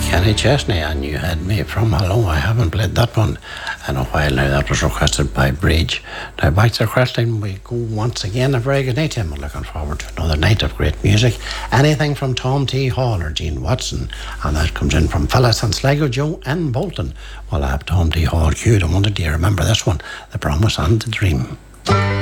Kenny Chesney, and You Had Me From Hello. I haven't played that one in a while now. That was requested by Bridge. Now back to the question, we go once again. A very good night to him. We're looking forward to another night of great music. Anything from Tom T. Hall or Gene Watson, and that comes in from Phyllis and Sligo, Joe and Bolton. Well, I have Tom T. Hall queued. I wondered, do you remember this one? The Promise and the Dream.